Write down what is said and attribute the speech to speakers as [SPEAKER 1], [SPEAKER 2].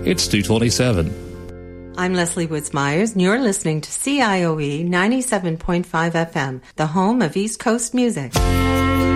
[SPEAKER 1] It's 2:27.
[SPEAKER 2] I'm Leslie Woods Myers, and you're listening to CIOE 97.5 FM, the home of East Coast music.